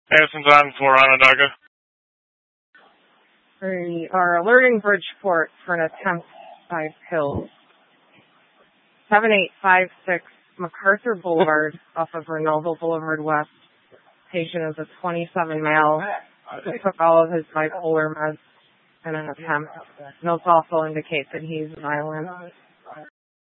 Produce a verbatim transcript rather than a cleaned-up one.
Madison's on for Onondaga. We are alerting Bridgeport for an attempt by Hills. seven eight five six MacArthur Boulevard off of Renova Boulevard West. Patient is a twenty-seven male who took all of his bipolar meds in an attempt. Notes also indicate that he's violent.